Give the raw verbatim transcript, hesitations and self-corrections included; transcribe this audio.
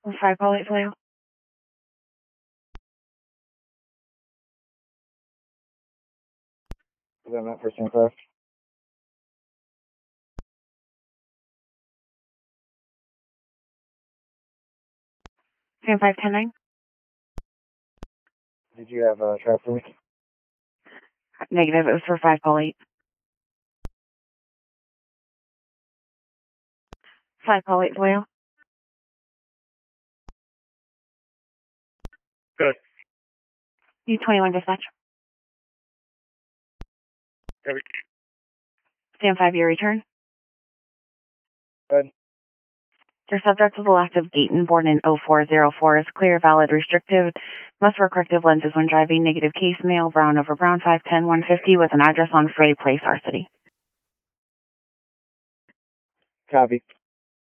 five call eight for you. Is that meant for Stand five? Stand five ten nine. Did you have a uh, trap for me? Negative, it was for five call eight. five call eight for you. Good. U twenty-one dispatch. Heavy. Stand five, your return. Good. Your subject is elective Dayton, born in oh four oh four, is clear, valid, restrictive, must wear corrective lenses when driving, negative case, male, brown over brown, five ten, one fifty, with an address on Frey Place, our city. Copy.